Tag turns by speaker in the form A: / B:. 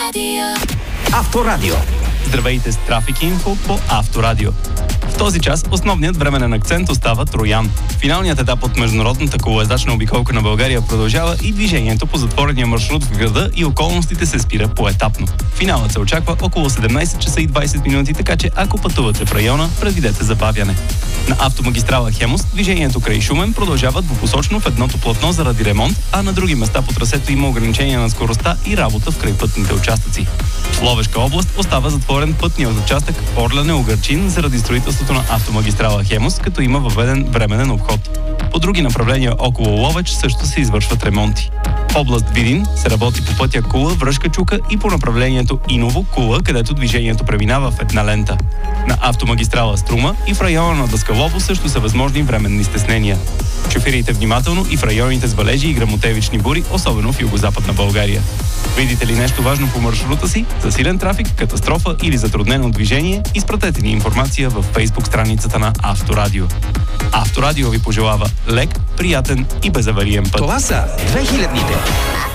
A: Авторадио.
B: Здравейте с Трафик Инфо по Авторадио. В този час основният временен акцент остава Троян. Финалният етап от международната колоездачна обиколка на България продължава и движението по затворения маршрут в града и околностите се спира поетапно. Финалът се очаква около 17 часа и 20 минути, така че ако пътувате в района, предвидете забавяне. На автомагистрала Хемус движението край Шумен продължава двупосочно в едното платно заради ремонт, а на други места по трасето има ограничения на скоростта и работа в крайпътните участъци. В Ловешка област остава затворен пътният участък Орляне-Угърчин заради строителството на автомагистрала Хемус, като има въведен временен обход. По други направления около Ловеч също се извършват ремонти. В област Видин се работи по пътя Кула-Връшка чука и по направлението Иново-Кула, където движението преминава в една лента. На автомагистрала Струма и в района на Даскалово също са възможни временни стеснения. Шофирайте внимателно и в районите с валежи и гръмотевични бури, особено в югозападна България. Видите ли нещо важно по маршрута си, засилен трафик, катастрофа или затруднено движение, изпратете ни информация във Facebook страницата на Авторадио. Авторадио ви пожелава лек, приятен и безавариен път.
A: Това са 2000-ните.